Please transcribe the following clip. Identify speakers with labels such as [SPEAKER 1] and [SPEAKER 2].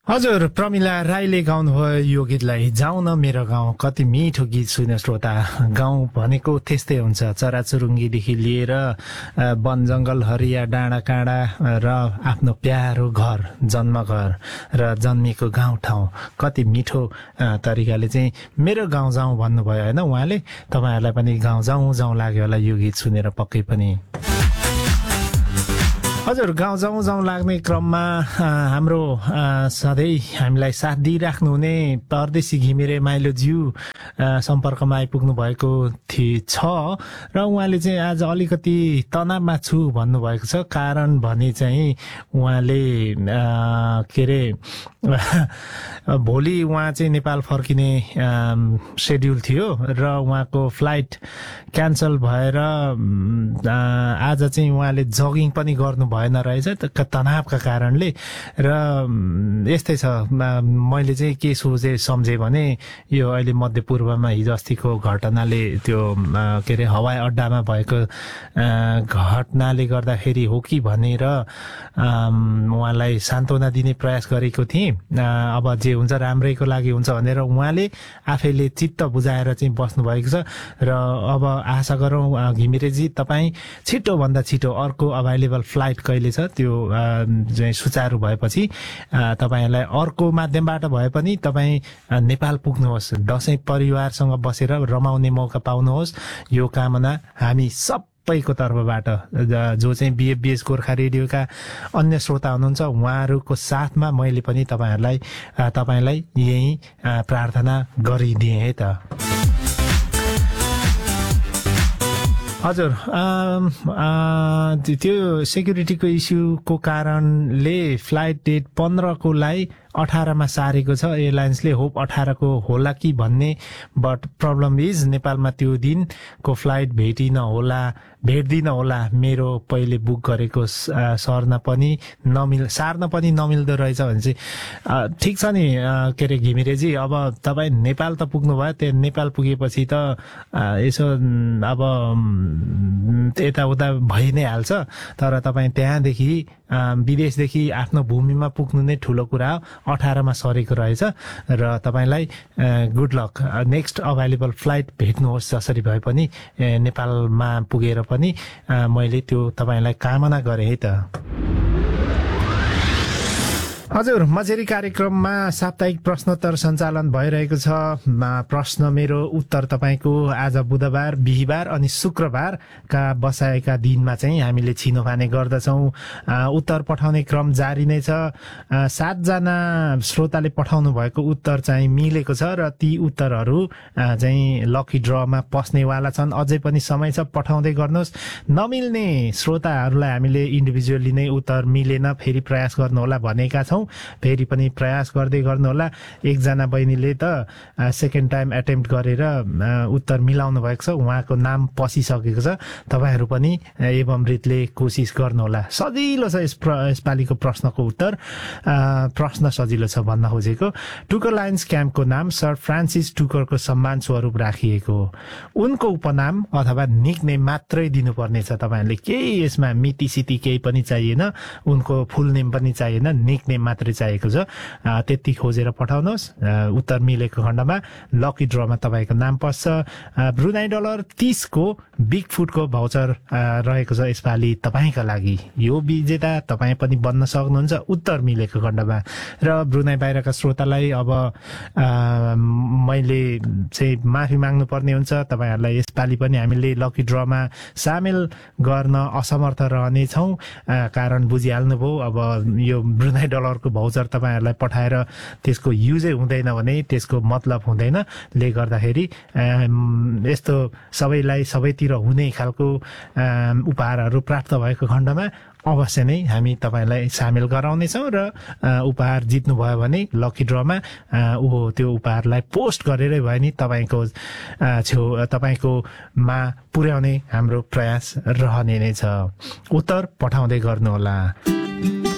[SPEAKER 1] हजुर, प्रमिला राईले गाउनुभयो यो गीतलाई। जाउँ न मेरो गाउँ, कति मिठो गीत सुन्यो श्रोता। गाउँ भनेको त्यस्तै हुन्छ, चराचुरुङ्गीदेखि लिएर वन जङ्गल हरिया डाँडा काँडा र आफ्नो प्यारो घर, जन्मघर र जन्मेको गाउँठाउँ। कति मिठो तरिकाले चाहिँ मेरो गाउँ जाउँ भन्नुभयो होइन उहाँले। तपाईँहरूलाई पनि गाउँ जाउँ जाउँ लाग्यो होला यो गीत सुनेर पक्कै पनि। हजुर, गाउँ जाउँ जाउँ लाग्ने क्रममा हाम्रो सधैँ हामीलाई साथ दिइराख्नुहुने परदेशी घिमिरे माइलोज्यू सम्पर्कमा आइपुग्नु भएको छ र उहाँले चाहिँ आज अलिकति तनावमा छु भन्नुभएको छ। कारण भने चाहिँ उहाँले के अरे भोलि उहाँ चाहिँ नेपाल फर्किने सेड्युल थियो र उहाँको फ्लाइट क्यान्सल भएर आज चाहिँ उहाँले जगिङ पनि गर्नु भएन रहेछ तनावका कारणले। र यस्तै छ, मैले चाहिँ के सम्झेँ भने यो अहिले मध्यपूर्वमा हिजो अस्तिको घटनाले त्यो के अरे हवाई अड्डामा भएको घटनाले गर्दाखेरि हो कि भनेर उहाँलाई सान्त्वना दिने प्रयास गरेको थिएँ। अब जे हुन्छ राम्रैको लागि हुन्छ भनेर उहाँले आफैले चित्त बुझाएर चाहिँ बस्नुभएको छ। र अब आशा गरौँ घिमिरेजी तपाईँ छिटोभन्दा छिटो अर्को अभाइलेबल फ्लाइट कहिले छ त्यो चाहिँ सुचारू भएपछि तपाईँहरूलाई अर्को माध्यमबाट भए पनि तपाईँ नेपाल पुग्नुहोस्, दसैँ परिवारसँग बसेर रमाउने मौका पाउनुहोस्। यो कामना हामी सबैको तर्फबाट, जो चाहिँ बिएफबिएस गोर्खा रेडियोका अन्य श्रोता हुनुहुन्छ उहाँहरूको साथमा मैले पनि तपाईँलाई यही प्रार्थना गरिदिएँ है त। हजुर, त्यो सेक्युरिटीको इस्युको कारणले फ्लाइट डेट 15 को लाई 18 मा सारेको छ एयरलाइन्सले। होप 18 को होला कि भन्ने, बट प्रब्लम इज नेपालमा त्यो दिनको फ्लाइट भेट्दिन होला। मेरो पहिले बुक गरेको सार्न पनि नमिल्दो रहेछ भने चाहिँ ठिक छ नि के अरे घिमिरेजी। अब तपाईँ नेपाल त पुग्नुभयो, त्यो नेपाल पुगेपछि त यसो अब यताउता भइ नै हाल्छ। तर तपाईँ त्यहाँदेखि विदेशदेखि आफ्नो भूमिमा पुग्नु नै ठुलो कुरा हो। 18 मा सरेको रहेछ र तपाईँलाई good lock. Next available flight भेट्नुहोस् जसरी भए पनि नेपालमा पुगेर पनि मैले त्यो तपाईँलाई कामना गरेँ है त। हजुर, मजेरी कार्यक्रममा साप्ताहिक प्रश्नोत्तर सञ्चालन भइरहेको छ। प्रश्न मेरो उत्तर तपाईँको आज बुधबार, बिहिबार अनि शुक्रबारका बसाएका दिनमा चाहिँ हामीले छिनोफाने गर्दछौँ। उत्तर पठाउने क्रम जारी नै छ। 7 जना श्रोताले पठाउनु भएको उत्तर चाहिँ मिलेको छ र ती उत्तरहरू चाहिँ लकी ड्रमा पस्नेवाला छन्। अझै पनि समय छ, पठाउँदै गर्नुहोस्। नमिल्ने श्रोताहरूलाई हामीले इन्डिभिजुअली नै उत्तर मिलेन फेरि प्रयास गर्नुहोला भनेका छौँ। फेरि पनि प्रयास गर्दै गर्नुहोला। एकजना बहिनीले त सेकेन्ड टाइम एटेम्प्ट गरेर उत्तर मिलाउनु भएको छ, उहाँको नाम पसिसकेको छ। तपाईँहरू पनि एवमृतले कोसिस गर्नुहोला। सजिलो छ यसपालिको प्रश्नको उत्तर। प्रश्न सजिलो छ भन्न खोजेको। टुकर लायन्स क्याम्पको नाम सर फ्रान्सिस टुकरको सम्मान स्वरूप राखिएको। उनको उपनाम अथवा निकनेम मात्रै दिनुपर्नेछ तपाईँहरूले। केही यसमा मिति सिति केही पनि चाहिएन, उनको फुल नेम पनि चाहिएन, निकनेम मात्रै चाहिएको छ। त्यति खोजेर पठाउनुहोस्। उत्तर मिलेको खण्डमा लकी ड्रमा तपाईँको नाम पस्छ। ब्रुनाई $30 को बिग फुडको भाउचर रहेको छ यसपालि तपाईँका लागि। यो विजेता तपाईँ पनि बन्न सक्नुहुन्छ उत्तर मिलेको खण्डमा। र ब्रुनाई बाहिरका श्रोतालाई अब मैले चाहिँ माफी माग्नु पर्ने हुन्छ। तपाईँहरूलाई यसपालि पनि हामीले लकी ड्रमा सामेल गर्न असमर्थ रहनेछौँ। कारण बुझिहाल्नुभयो। अब यो ब्रुनाई डलरको भाउचर तपाईँहरूलाई पठाएर त्यसको युजै हुँदैन भने त्यसको मतलब हुँदैन। ले गर्दाखेरि यस्तो सबैलाई सबैतिर हुने खालको उपहारहरू प्राप्त भएको खण्डमा अवश्य नै हामी तपाईँलाई सामेल गराउनेछौँ। र उपहार जित्नुभयो भने लकी ड्रमा त्यो उपहारलाई पोस्ट गरेरै भयो नि तपाईँकोमा पुर्याउने हाम्रो प्रयास रहने नै छ। उत्तर पठाउँदै गर्नुहोला।